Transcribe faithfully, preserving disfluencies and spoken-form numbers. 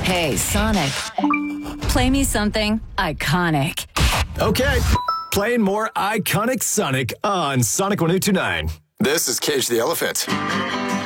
Hey, Sonic. Play me something iconic. Okay. Playing more iconic Sonic on Sonic one oh two nine. This is Cage the Elephant.